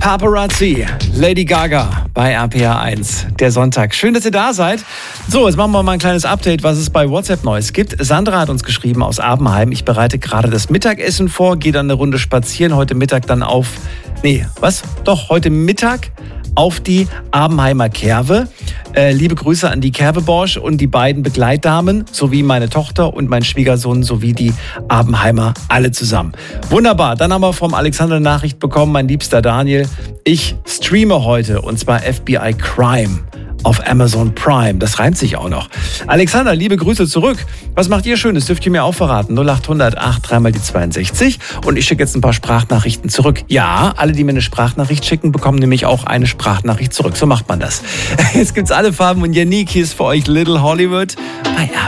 Paparazzi, Lady Gaga bei RPA 1, der Sonntag. Schön, dass ihr da seid. So, jetzt machen wir mal ein kleines Update, was es bei WhatsApp Neues gibt. Sandra hat uns geschrieben aus Abenheim. Ich bereite gerade das Mittagessen vor, gehe dann eine Runde spazieren. Heute Mittag dann heute Mittag auf die Abenheimer Kerwe. Liebe Grüße an die Kerwe-Borsch und die beiden Begleitdamen, sowie meine Tochter und mein Schwiegersohn, sowie die Abenheimer, alle zusammen. Wunderbar, dann haben wir vom Alexander eine Nachricht bekommen, mein liebster Daniel. Ich streame heute, und zwar FBI Crime auf Amazon Prime. Das reimt sich auch noch. Alexander, liebe Grüße zurück. Was macht ihr Schönes? Dürft ihr mir auch verraten. 0800 8 3 die 62. Und ich schicke jetzt ein paar Sprachnachrichten zurück. Ja, alle, die mir eine Sprachnachricht schicken, bekommen nämlich auch eine Sprachnachricht zurück. So macht man das. Jetzt gibt's alle Farben und Yannick, hier ist für euch Little Hollywood.